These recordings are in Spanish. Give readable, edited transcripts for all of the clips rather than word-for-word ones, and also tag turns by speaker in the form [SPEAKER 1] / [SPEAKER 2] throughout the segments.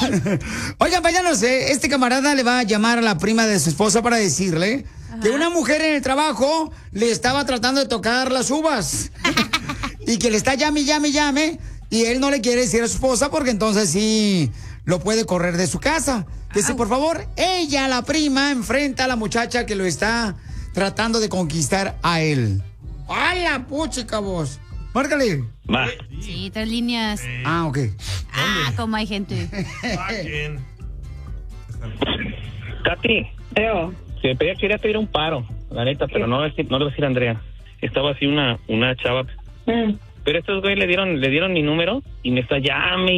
[SPEAKER 1] Oigan, paisanos, este camarada le va a llamar a la prima de su esposa para decirle que una mujer en el trabajo le estaba tratando de tocar las uvas. Y que le está llame. Y él no le quiere decir a su esposa porque entonces sí lo puede correr de su casa. Que si por favor, ella, la prima, enfrenta a la muchacha que lo está tratando de conquistar a él. ¡Hala, puchica vos! Márcale.
[SPEAKER 2] Va.
[SPEAKER 3] Sí, 3 líneas.
[SPEAKER 1] Ah, ok.
[SPEAKER 3] Como hay gente.
[SPEAKER 2] Katy, si me pedía, quería pedir un paro, la neta, pero no le voy a decir a Andrea. Estaba así una chava. Pero estos güeyes le dieron mi número y me está llame.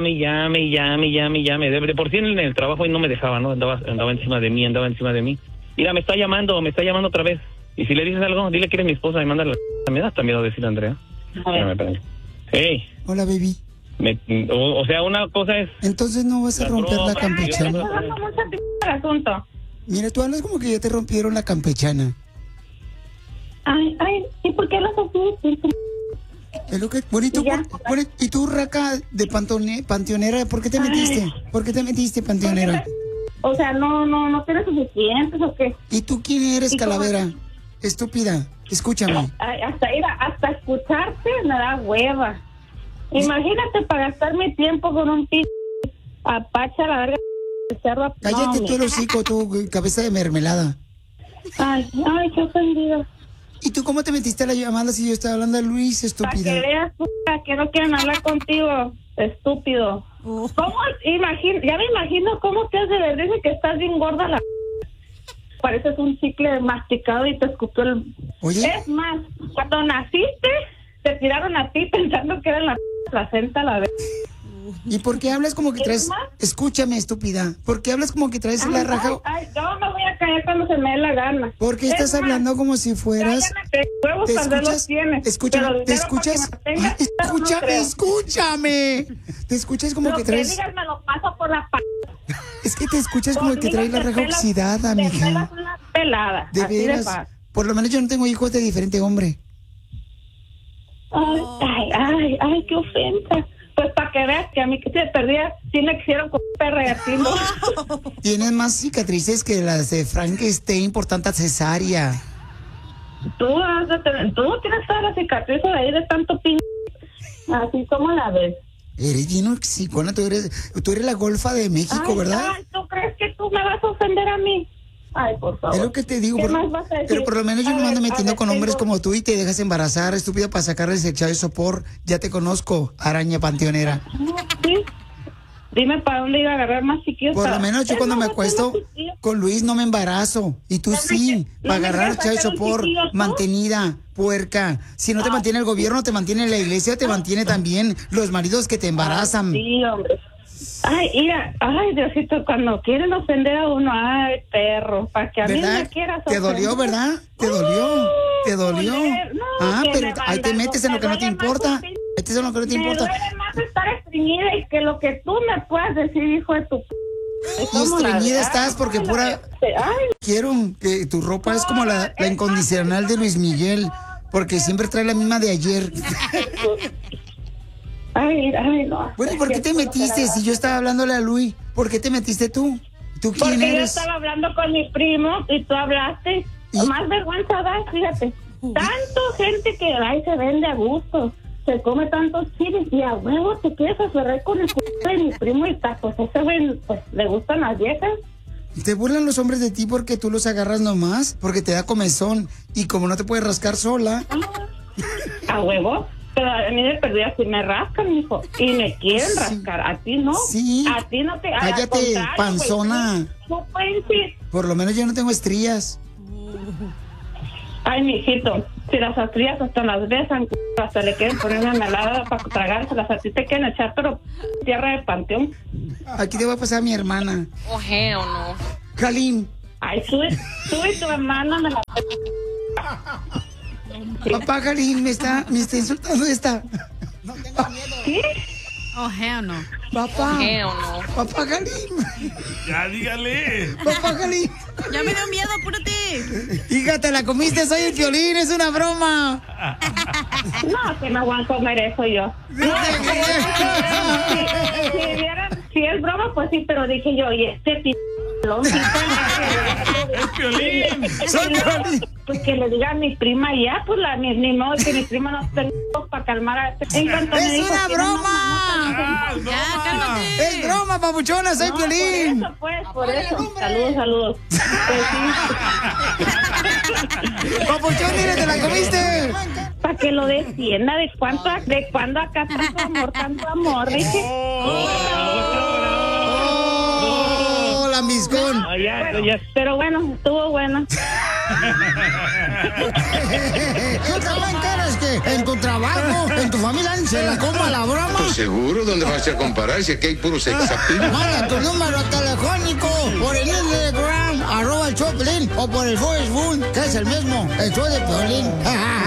[SPEAKER 2] De por sí en el trabajo y no me dejaba, ¿no? Andaba encima de mí. Mira, me está llamando otra vez. Y si le dices algo, dile que eres mi esposa y mándale. Me da hasta miedo decirle a Andrea. Espérame. Hey.
[SPEAKER 1] Hola, baby.
[SPEAKER 2] O sea, una cosa es...
[SPEAKER 1] Entonces no vas a romper la campechana.
[SPEAKER 4] Asunto.
[SPEAKER 1] Mira, tú hablas como que ya te rompieron la campechana.
[SPEAKER 4] Ay, ¿y por qué las así?
[SPEAKER 1] Es lo que... Bueno, ¿y tú, raca de panteonera, por qué te metiste? ¿Por qué te metiste, panteonera?
[SPEAKER 4] O sea, no tienes suficientes, ¿o qué?
[SPEAKER 1] ¿Y tú quién eres, calavera? Estúpida, escúchame.
[SPEAKER 4] Ay, hasta escucharte me da hueva. Imagínate para gastar mi tiempo con un apache a la verga.
[SPEAKER 1] Cállate tú el hocico, tú, cabeza de mermelada.
[SPEAKER 4] Ay, qué ofendido.
[SPEAKER 1] ¿Y tú cómo te metiste a la llamada si yo estaba hablando a Luis, estúpida?
[SPEAKER 4] Para que veas, que no quieren hablar contigo, estúpido. ¿Cómo? Ya me imagino cómo te has de ver, dice que estás bien gorda la... Pareces un chicle masticado y te escupió el...
[SPEAKER 1] Oye.
[SPEAKER 4] Es más, cuando naciste, te tiraron a ti pensando que era la placenta la vez.
[SPEAKER 1] ¿Y por qué hablas como que traes... Escúchame, estúpida. ¿Por qué hablas como que traes la raja?
[SPEAKER 4] Yo me voy a callar cuando se me dé la gana.
[SPEAKER 1] ¿Por qué estás hablando como si fueras... Escúchame. Te escuchas como que traes...
[SPEAKER 4] Lo que digas me lo paso por la
[SPEAKER 1] Es que te escuchas como que traes la raja oxidada, mija.
[SPEAKER 4] Te pelas una pelada.
[SPEAKER 1] De veras. Por lo menos yo no tengo hijos de diferente hombre.
[SPEAKER 4] Ay, qué ofensa. Pues para que veas que a mí que se perdía, sí me quisieron con perra y así, ¿no?
[SPEAKER 1] Tienes más cicatrices que las de Frankenstein por tanta cesárea.
[SPEAKER 4] Tú tienes todas las cicatrices ahí de tanto así como la ves.
[SPEAKER 1] Eres bien oxicona, tú eres la golfa de México, ¿verdad?
[SPEAKER 4] ¿Tú crees que tú me vas a ofender a mí? Ay, por favor.
[SPEAKER 1] Es lo que te digo, pero por lo menos yo no me ando metiendo con hombres como tú y te dejas embarazar, estúpida, para sacarles el chavo de sopor. Ya te conozco, araña panteonera.
[SPEAKER 4] Sí. Dime para dónde iba a agarrar más chiquillos.
[SPEAKER 1] Por lo menos yo cuando me acuesto con Luis no me embarazo. Y tú sí, para agarrar chavo de sopor, mantenida, puerca. Si no te mantiene el gobierno, te mantiene la iglesia, te mantiene también los maridos que te embarazan.
[SPEAKER 4] Sí, hombre. Ay, mira, Diosito, cuando quieren ofender a uno, perro, para que a mí me quieras ofender.
[SPEAKER 1] ¿Te dolió, verdad? ¿Te dolió? Pero ahí te metes en lo que no te importa. Me
[SPEAKER 4] duele más estar estreñida y que lo que tú me puedas decir, hijo de tu...
[SPEAKER 1] Y estreñida estás porque pura... Quiero que tu ropa es como la incondicional de Luis Miguel, porque siempre trae la misma de ayer.
[SPEAKER 4] No.
[SPEAKER 1] Bueno, ¿y por qué te metiste? Si yo estaba hablándole a Luis, ¿por qué te metiste tú? ¿Tú quién eres?
[SPEAKER 4] Porque yo estaba hablando con mi primo y tú hablaste. Más vergüenza da, fíjate. Tanto gente que se vende a gusto. Se come tantos chiles y a huevo te quieres aferrar con el de mi primo y pues ese güey pues, le gustan las viejas.
[SPEAKER 1] ¿Te burlan los hombres de ti porque tú los agarras nomás? Porque te da comezón y como no te puedes rascar sola.
[SPEAKER 4] ¿A huevo? Pero a mí de perdida sí me rascan, hijo. Y me quieren rascar. A ti no.
[SPEAKER 1] Sí.
[SPEAKER 4] A ti no te...
[SPEAKER 1] Cállate, panzona.
[SPEAKER 4] No pueden decir.
[SPEAKER 1] Por lo menos yo no tengo estrías.
[SPEAKER 4] Ay, mijito, si las estrías hasta las besan, hasta le quieren poner una melada para tragárselas, a ti te quieren echar, pero tierra de panteón.
[SPEAKER 1] Aquí te va a pasar a mi hermana.
[SPEAKER 3] ¿O no?
[SPEAKER 1] Jalín.
[SPEAKER 4] Ay, tú y tu hermana me la...
[SPEAKER 1] Papá Jalín me está insultando esta.
[SPEAKER 4] No tengo miedo. ¿Qué?
[SPEAKER 3] Oh, hell no.
[SPEAKER 1] Papá.
[SPEAKER 3] Hell no.
[SPEAKER 1] Papá Jalín.
[SPEAKER 5] Ya, dígale.
[SPEAKER 1] Papá Jalín.
[SPEAKER 3] Ya me dio miedo, apúrate.
[SPEAKER 1] Hija, te la comiste, soy el Piolín, es una broma.
[SPEAKER 4] No, que no van a comer eso yo. No, si es broma, pues sí, pero dije yo, y este
[SPEAKER 5] ¡Es Piolín!
[SPEAKER 1] Soy Piolín.
[SPEAKER 4] Pues que le diga a mi prima ya, pues ni modo que mi prima no tenga para calmar a este. En cuanto me
[SPEAKER 1] ¡Es
[SPEAKER 4] dijo
[SPEAKER 1] una
[SPEAKER 4] que
[SPEAKER 1] broma!
[SPEAKER 5] Ah, es
[SPEAKER 3] Ya,
[SPEAKER 5] broma.
[SPEAKER 3] cálmate.
[SPEAKER 1] ¡Es broma, papuchona! ¡Soy
[SPEAKER 4] no,
[SPEAKER 1] Piolín!
[SPEAKER 4] Por eso. Saludos. Pues sí.
[SPEAKER 1] Papuchón, dile, ¿te la comiste?
[SPEAKER 4] Para que lo descienda, ¿de cuándo acá tanto amor? Dije.
[SPEAKER 1] ¡Oh, la miscón!
[SPEAKER 2] Ah, ya.
[SPEAKER 4] Pero bueno, estuvo bueno.
[SPEAKER 1] ¿Tú también quieres que en tu trabajo, en tu familia, se la coma la broma?
[SPEAKER 6] Pues seguro, ¿dónde vas a comparar si aquí hay puro sexapil?
[SPEAKER 1] Manda tu número telefónico por el Instagram, @el Choplin, o por el Facebook, que es el mismo, el show de Piolín.